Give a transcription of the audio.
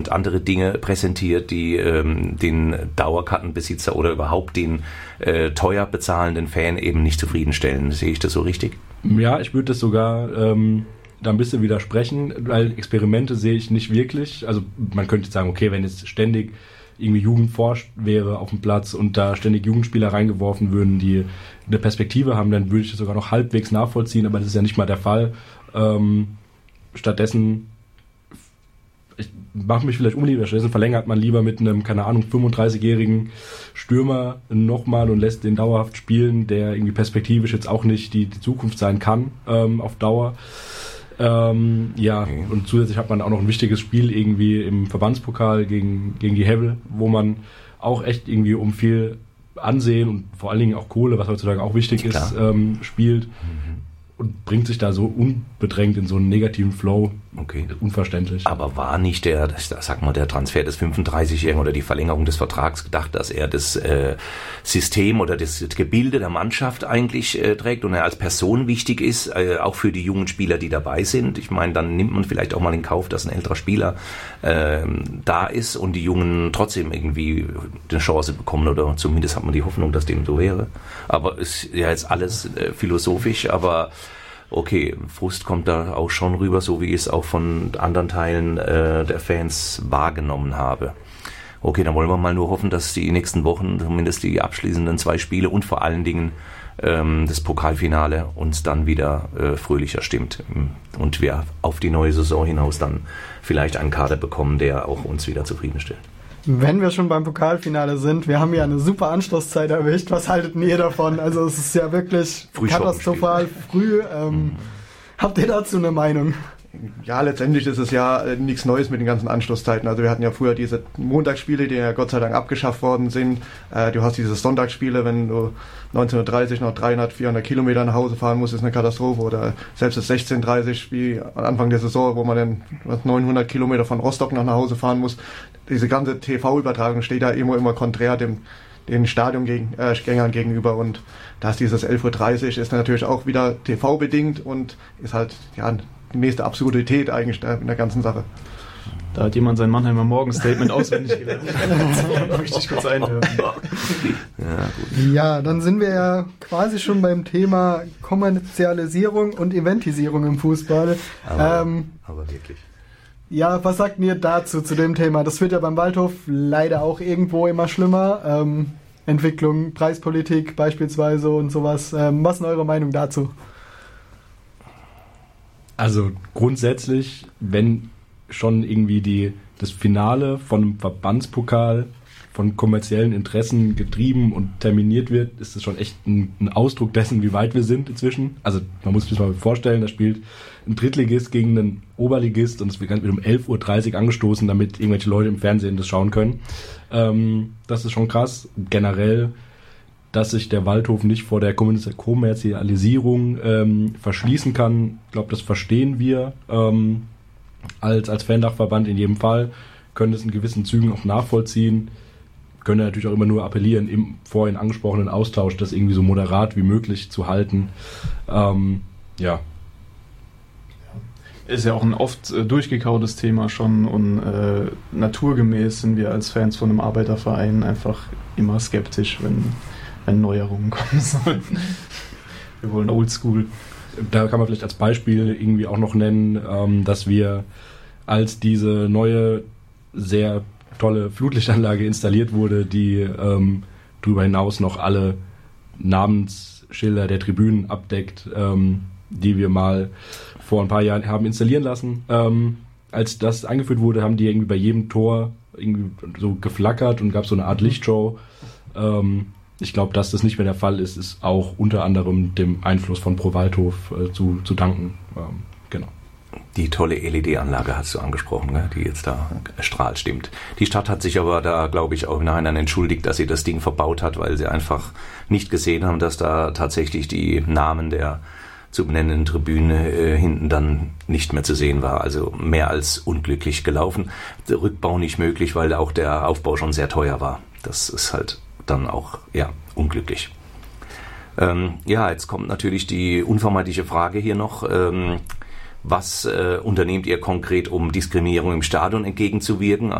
hat andere Dinge präsentiert, die den Dauerkartenbesitzer oder überhaupt den teuer bezahlenden Fan eben nicht zufriedenstellen. Sehe ich das so richtig? Ja, ich würde das sogar da ein bisschen widersprechen, weil Experimente sehe ich nicht wirklich. Also man könnte jetzt sagen, okay, wenn jetzt ständig irgendwie Jugendforscht wäre auf dem Platz und da ständig Jugendspieler reingeworfen würden, die eine Perspektive haben, dann würde ich das sogar noch halbwegs nachvollziehen, aber das ist ja nicht mal der Fall. Stattdessen, ich mache mich vielleicht unlieber, stattdessen verlängert man lieber mit einem, keine Ahnung, 35-jährigen Stürmer nochmal und lässt den dauerhaft spielen, der irgendwie perspektivisch jetzt auch nicht die Zukunft sein kann auf Dauer. Okay. Und zusätzlich hat man auch noch ein wichtiges Spiel irgendwie im Verbandspokal gegen die Hebbel, wo man auch echt irgendwie um viel Ansehen und vor allen Dingen auch Kohle, was heutzutage auch wichtig ist, spielt. Und bringt sich da so unbedrängt in so einen negativen Flow. Okay. Unverständlich. Aber war nicht der Transfer des 35-Jährigen oder die Verlängerung des Vertrags gedacht, dass er das System oder das Gebilde der Mannschaft eigentlich trägt und er als Person wichtig ist, auch für die jungen Spieler, die dabei sind? Ich meine, dann nimmt man vielleicht auch mal in Kauf, dass ein älterer Spieler da ist und die Jungen trotzdem irgendwie eine Chance bekommen oder zumindest hat man die Hoffnung, dass dem so wäre. Aber ist ja jetzt alles philosophisch, aber okay, Frust kommt da auch schon rüber, so wie ich es auch von anderen Teilen der Fans wahrgenommen habe. Okay, dann wollen wir mal nur hoffen, dass die nächsten Wochen, zumindest die abschließenden 2 Spiele und vor allen Dingen das Pokalfinale uns dann wieder fröhlicher stimmt und wir auf die neue Saison hinaus dann vielleicht einen Kader bekommen, der auch uns wieder zufriedenstellt. Wenn wir schon beim Pokalfinale sind, wir haben ja eine super Anschlusszeit erwischt. Was haltet ihr davon? Also es ist ja wirklich katastrophal früh. Habt ihr dazu eine Meinung? Ja, letztendlich ist es ja nichts Neues mit den ganzen Anschlusszeiten. Also wir hatten ja früher diese Montagsspiele, die ja Gott sei Dank abgeschafft worden sind. Du hast diese Sonntagsspiele, wenn du 19:30 noch 300, 400 Kilometer nach Hause fahren musst, ist eine Katastrophe. Oder selbst das 16:30 wie am Anfang der Saison, wo man dann 900 Kilometer von Rostock noch nach Hause fahren muss. Diese ganze TV-Übertragung steht da immer konträr den Stadiongängern gegenüber. Und da ist dieses 11:30 Uhr ist natürlich auch wieder TV-bedingt und ist halt ja die nächste Absurdität eigentlich in der ganzen Sache. Da hat jemand sein Mannheimer Morgen-Statement auswendig gelernt. Das möchte ich kurz einhören. Ja, dann sind wir ja quasi schon beim Thema Kommerzialisierung und Eventisierung im Fußball. Aber wirklich. Ja, was sagt ihr dazu, zu dem Thema? Das wird ja beim Waldhof leider auch irgendwo immer schlimmer. Entwicklung, Preispolitik beispielsweise und sowas. Was ist eure Meinung dazu? Also grundsätzlich, wenn schon irgendwie das Finale von einem Verbandspokal von kommerziellen Interessen getrieben und terminiert wird, ist das schon echt ein Ausdruck dessen, wie weit wir sind inzwischen. Also man muss sich mal vorstellen, da spielt ein Drittligist gegen einen Oberligist und es wird um 11:30 Uhr angestoßen, damit irgendwelche Leute im Fernsehen das schauen können. Das ist schon krass. Generell, dass sich der Waldhof nicht vor der Kommerzialisierung verschließen kann. Ich glaube, das verstehen wir als Fan-Dachverband in jedem Fall, können es in gewissen Zügen auch nachvollziehen, können natürlich auch immer nur appellieren, im vorhin angesprochenen Austausch, das irgendwie so moderat wie möglich zu halten. Ja. Ist ja auch ein oft durchgekautes Thema schon und naturgemäß sind wir als Fans von einem Arbeiterverein einfach immer skeptisch, wenn Neuerungen kommen sollen. Wir wollen Oldschool. Da kann man vielleicht als Beispiel irgendwie auch noch nennen, dass wir, als diese neue, sehr tolle Flutlichtanlage installiert wurde, die darüber hinaus noch alle Namensschilder der Tribünen abdeckt, die wir mal vor ein paar Jahren haben installieren lassen. Als das eingeführt wurde, haben die irgendwie bei jedem Tor irgendwie so geflackert und gab so eine Art Lichtshow. Ich glaube, dass das nicht mehr der Fall ist, ist auch unter anderem dem Einfluss von Pro Waldhof zu danken. Genau. Die tolle LED-Anlage hast du angesprochen, ne? Die jetzt da strahlt, stimmt. Die Stadt hat sich aber da, glaube ich, auch im Nachhinein entschuldigt, dass sie das Ding verbaut hat, weil sie einfach nicht gesehen haben, dass da tatsächlich die Namen der zu benennenden Tribüne hinten dann nicht mehr zu sehen war. Also mehr als unglücklich gelaufen. Der Rückbau nicht möglich, weil auch der Aufbau schon sehr teuer war. Das ist halt dann auch unglücklich. Jetzt kommt natürlich die unvermeidliche Frage hier noch. Was unternehmt ihr konkret, um Diskriminierung im Stadion entgegenzuwirken?